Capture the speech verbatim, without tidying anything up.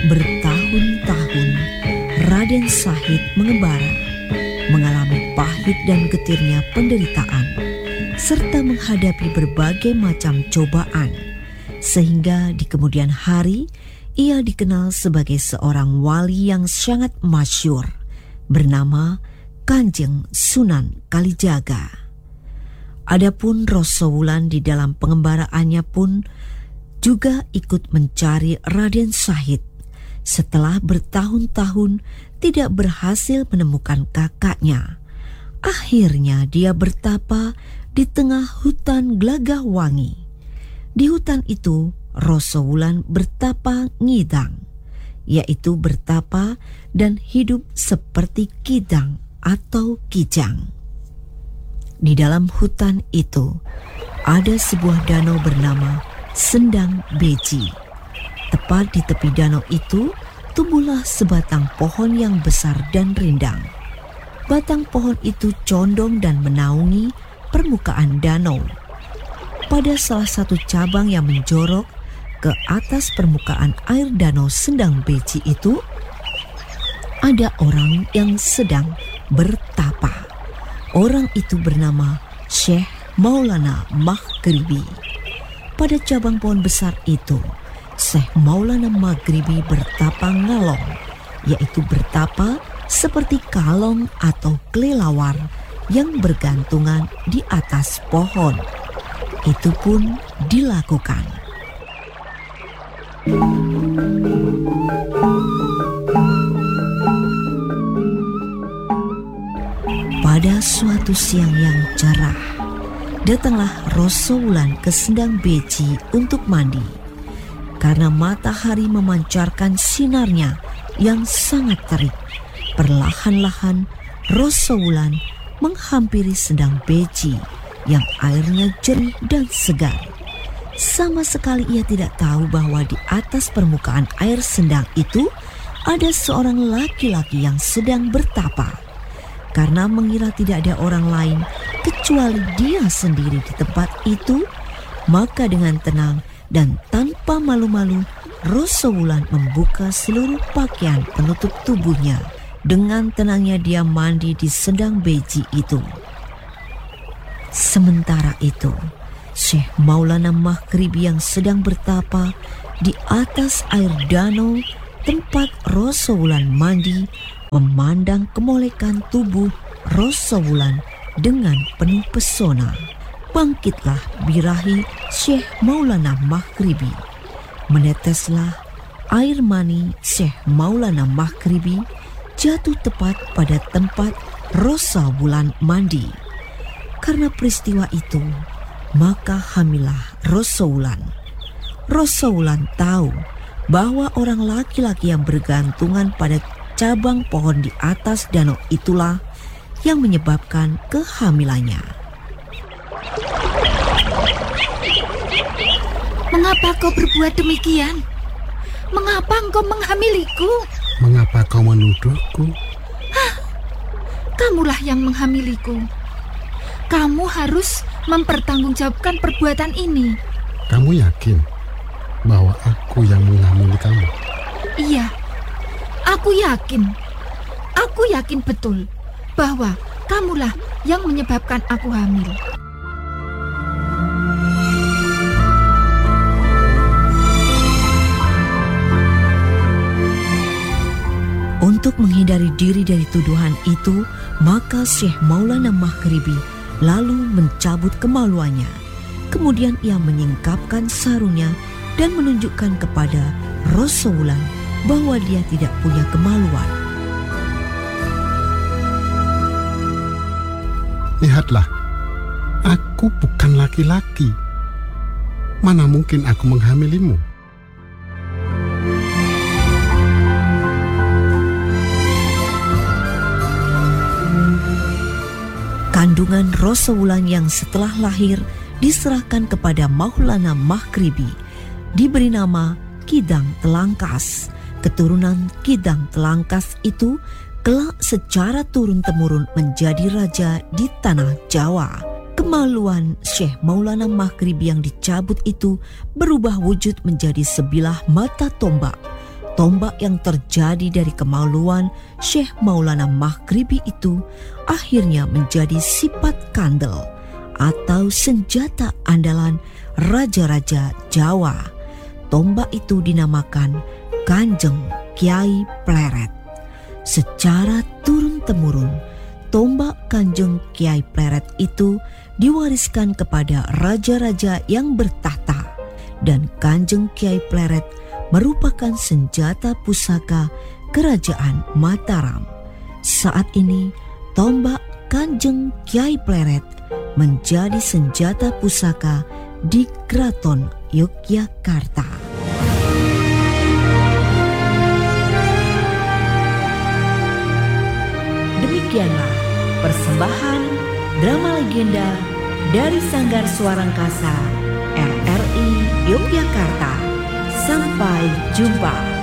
Bertahun-tahun Raden Syahid mengembara, mengalami pahit dan getirnya penderitaan, serta menghadapi berbagai macam cobaan, sehingga di kemudian hari ia dikenal sebagai seorang wali yang sangat masyhur bernama Kanjeng Sunan Kalijaga. Adapun Rasa Wulan di dalam pengembaraannya pun juga ikut mencari Raden Syahid setelah bertahun-tahun tidak berhasil menemukan kakaknya. Akhirnya dia bertapa di tengah hutan Glagahwangi. Di hutan itu Rasa Wulan bertapa ngidang, yaitu bertapa dan hidup seperti kidang atau kijang. Di dalam hutan itu ada sebuah danau bernama Sendang Beji. Tepat di tepi danau itu tumbuhlah sebatang pohon yang besar dan rindang. Batang pohon itu condong dan menaungi permukaan danau. Pada salah satu cabang yang menjorok ke atas permukaan air danau Sendang Beji itu, ada orang yang sedang bertapa. Orang itu bernama Syekh Maulana Maghribi. Pada cabang pohon besar itu, Syekh Maulana Maghribi bertapa ngalong, yaitu bertapa seperti kalong atau kelelawar yang bergantungan di atas pohon. Itu pun dilakukan. Pada suatu siang yang cerah, datanglah Rasa Wulan ke Sendang Beji untuk mandi. Karena matahari memancarkan sinarnya yang sangat terik, perlahan-lahan Rasa Wulan menghampiri Sendang Beji yang airnya jernih dan segar. Sama sekali ia tidak tahu bahwa di atas permukaan air sendang itu ada seorang laki-laki yang sedang bertapa. Karena mengira tidak ada orang lain kecuali dia sendiri di tempat itu, maka dengan tenang dan tanpa malu-malu Rasa Wulan membuka seluruh pakaian penutup tubuhnya. Dengan tenangnya dia mandi di Sendang Beji itu. Sementara itu, Syekh Maulana Maghribi yang sedang bertapa di atas air danau tempat Rasa Wulan mandi, memandang kemolekan tubuh Rasa Wulan dengan penuh pesona. Bangkitlah birahi Syekh Maulana Maghribi. Meneteslah air mani Syekh Maulana Maghribi jatuh tepat pada tempat Rasa Wulan mandi. Karena peristiwa itu, maka hamillah Rasa Wulan. Rasa Wulan tahu bahwa orang laki-laki yang bergantungan pada cabang pohon di atas danau itulah yang menyebabkan kehamilannya. Mengapa kau berbuat demikian? Mengapa engkau menghamiliku? Mengapa kau menuduhku? Hah, kamulah yang menghamiliku. Kamu harus mempertanggungjawabkan perbuatan ini. Kamu yakin bahwa aku yang menghamili kamu? Iya, aku yakin. Aku yakin betul bahwa kamulah yang menyebabkan aku hamil. Untuk menghindari diri dari tuduhan itu, maka Syekh Maulana Maghribi lalu mencabut kemaluannya. Kemudian ia menyingkapkan sarungnya dan menunjukkan kepada Rasa Wulan bahwa dia tidak punya kemaluan. Lihatlah, aku bukan laki-laki. Mana mungkin aku menghamilimu? Kandungan Rasa Wulan yang setelah lahir diserahkan kepada Maulana Maghribi, diberi nama Kidang Telangkas. Keturunan Kidang Telangkas itu kelak secara turun-temurun menjadi raja di tanah Jawa. Kemaluan Syekh Maulana Maghribi yang dicabut itu berubah wujud menjadi sebilah mata tombak. tombak yang terjadi dari kemaluan Syekh Maulana Maghribi itu akhirnya menjadi sifat kandel atau senjata andalan raja-raja Jawa. Tombak itu dinamakan Kanjeng Kyai Pleret. Secara turun-temurun, tombak Kanjeng Kyai Pleret itu diwariskan kepada raja-raja yang bertahta, dan Kanjeng Kyai Pleret merupakan senjata pusaka Kerajaan Mataram. Saat ini, tombak Kanjeng Kyai Pleret menjadi senjata pusaka di Keraton Yogyakarta. Demikianlah persembahan drama legenda dari Sanggar Suara Angkasa R R I Yogyakarta. Sampai jumpa.